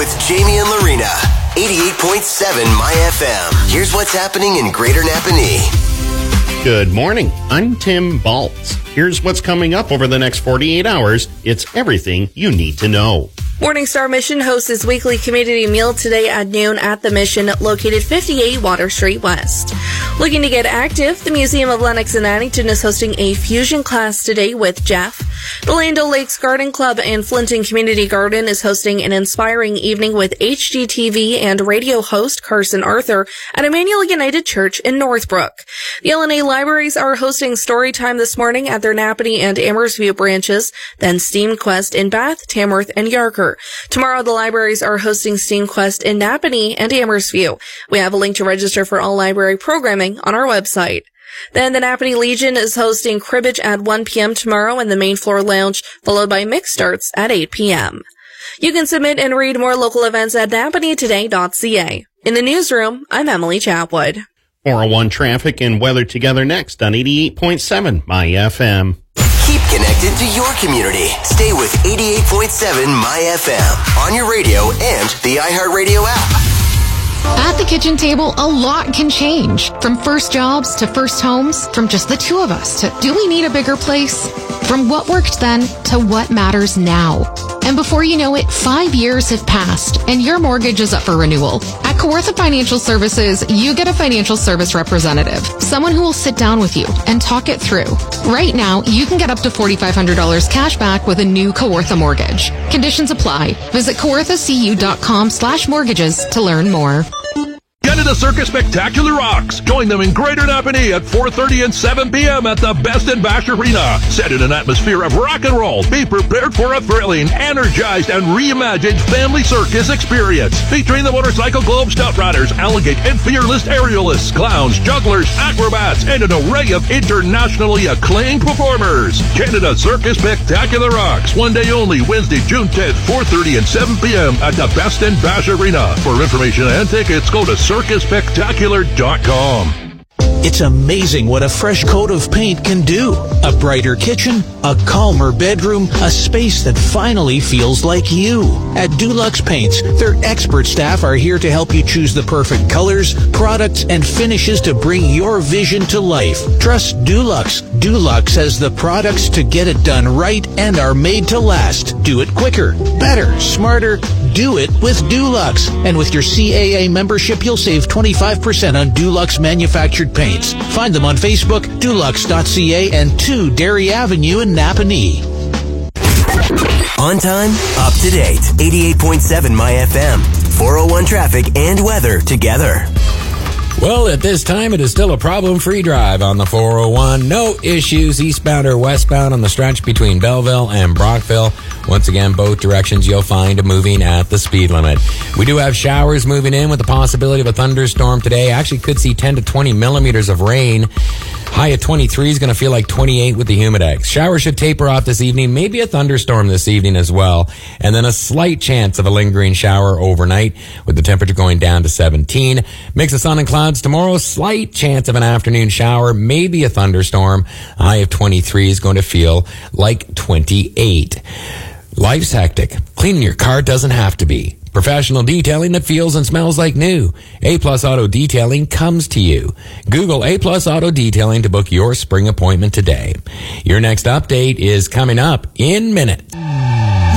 with Jamie and Lorena. 88.7 My FM. Here's what's happening in Greater Napanee. Good morning. I'm Tim Baltz. Here's what's coming up over the next 48 hours. It's everything you need to know. Morningstar Mission hosts its weekly community meal today at noon at the Mission, located 58 Water Street West. Looking to get active, the Museum of Lennox and Addington is hosting a fusion class today with Jeff. The Lando Lakes Garden Club and Flinton Community Garden is hosting an inspiring evening with HGTV and radio host Carson Arthur at Emmanuel United Church in Northbrook. The LNA Libraries are hosting story time this morning at their Napanee and Amherstview branches, then STEAM Quest in Bath, Tamworth, and Yarker. Tomorrow, the libraries are hosting STEAM Quest in Napanee and Amherstview. We have a link to register for all library programming on our website. Then the Napanee Legion is hosting cribbage at 1 p.m. tomorrow in the main floor lounge, followed by mixed starts at 8 p.m. You can submit and read more local events at napaneetoday.ca. In the newsroom, I'm Emily Chatwood. 401 traffic and weather together next on 88.7 My FM. Keep connected to your community. Stay with 88.7 My FM on your radio and the iHeartRadio app. At the kitchen table, a lot can change. From first jobs to first homes, from just the two of us to do we need a bigger place? From what worked then to what matters now. And before you know it, 5 years have passed and your mortgage is up for renewal. At Kawartha Financial Services, you get a financial service representative, someone who will sit down with you and talk it through. Right now, you can get up to $4,500 cash back with a new Kawartha mortgage. Conditions apply. Visit kawarthacu.com/mortgages to learn more. Canada Circus Spectacular Rocks. Join them in Greater Napanee at 4:30 and 7 p.m. at the Best in Bash Arena. Set in an atmosphere of rock and roll. Be prepared for a thrilling, energized, and reimagined family circus experience. Featuring the Motorcycle Globe Stunt Riders, Alligator and Fearless Aerialists, clowns, jugglers, acrobats, and an array of internationally acclaimed performers. Canada Circus Spectacular Rocks. One day only, Wednesday, June 10th, 4:30 and 7 p.m. at the Best in Bash Arena. For information and tickets, go to circusspectacular.com. It's amazing what a fresh coat of paint can do. A brighter kitchen, a calmer bedroom, a space that finally feels like you. At Dulux Paints, their expert staff are here to help you choose the perfect colors, products, and finishes to bring your vision to life. Trust Dulux. Dulux has the products to get it done right and are made to last. Do it quicker, better, smarter. Do it with Dulux. And with your CAA membership, you'll save 25% on Dulux manufactured paints. Find them on Facebook, dulux.ca, and 2 Derry Avenue in Napanee. On time, up to date. 88.7 My FM. 401 traffic and weather together. Well, at this time, it is still a problem-free drive on the 401. No issues eastbound or westbound on the stretch between Belleville and Brockville. Once again, both directions you'll find moving at the speed limit. We do have showers moving in with the possibility of a thunderstorm today. Actually could see 10 to 20 millimeters of rain. High at 23 is going to feel like 28 with the Humidex. Showers should taper off this evening. Maybe a thunderstorm this evening as well. And then a slight chance of a lingering shower overnight with the temperature going down to 17. Mix of sun and clouds tomorrow. Slight chance of an afternoon shower. Maybe a thunderstorm. High of 23 is going to feel like 28. Life's hectic. Cleaning your car doesn't have to be. Professional detailing that feels and smells like new. A-Plus Auto Detailing comes to you. Google A-Plus Auto Detailing to book your spring appointment today. Your next update is coming up in minutes.